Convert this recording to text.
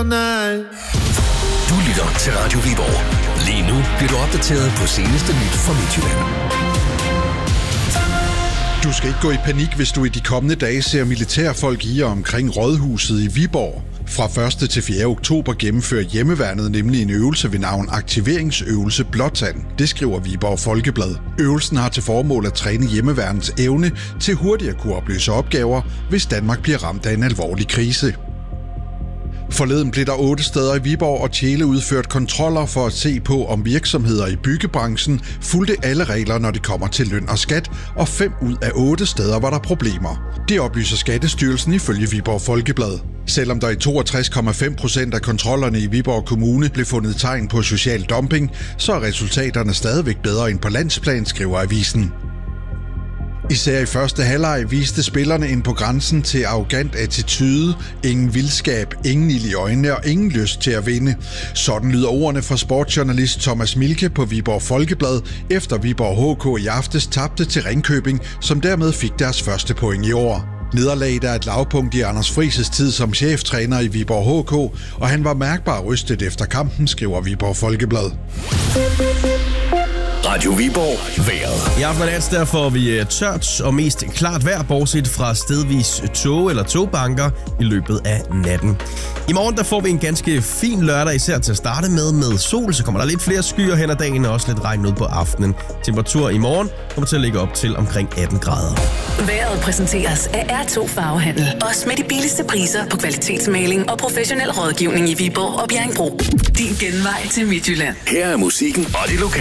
nej. Du lytter til Radio Viborg. Lige nu bliver du opdateret på seneste nyt fra Midtjylland. Du skal ikke gå i panik, hvis du i de kommende dage ser militærfolk i og omkring Rådhuset i Viborg. Fra 1. til 4. oktober gennemfører hjemmeværnet nemlig en øvelse ved navn Aktiveringsøvelse Blåtand. Det skriver Viborg Folkeblad. Øvelsen har til formål at træne hjemmeværnets evne til hurtigt at kunne opløse opgaver, hvis Danmark bliver ramt af en alvorlig krise. Forleden blev der 8 steder i Viborg og Tjele udført kontroller for at se på, om virksomheder i byggebranchen fulgte alle regler, når det kommer til løn og skat, og 5 ud af 8 steder var der problemer. Det oplyser Skattestyrelsen ifølge Viborg Folkeblad. Selvom der i 62,5% af kontrollerne i Viborg Kommune blev fundet tegn på social dumping, så er resultaterne stadigvæk bedre end på landsplan, skriver avisen. Især i første halvleg viste spillerne ind på grænsen til arrogant attitude, ingen vildskab, ingen ild i øjnene og ingen lyst til at vinde. Sådan lyder ordene fra sportsjournalist Thomas Milke på Viborg Folkeblad, efter Viborg HK i aftes tabte til Ringkøbing, som dermed fik deres første point i år. Nederlaget er et lavpunkt i Anders Friis' tid som cheftræner i Viborg HK, og han var mærkbart rystet efter kampen, skriver Viborg Folkeblad. Radio Viborg vejret. I aften er der får vi tørt og mest klart vejr, bortset fra stedvis tog eller togbanker i løbet af natten. I morgen der får vi en ganske fin lørdag, især til at starte med sol. Så kommer der lidt flere skyer hen ad dagen og også lidt regn ud på aftenen. Temperatur i morgen kommer til at ligge op til omkring 18 grader. Vejret præsenteres af R2 Farvehandel. Også med de billigste priser på kvalitetsmaling og professionel rådgivning i Viborg og Bjerringbro. Din genvej til Midtjylland. Her er musikken og det lokale.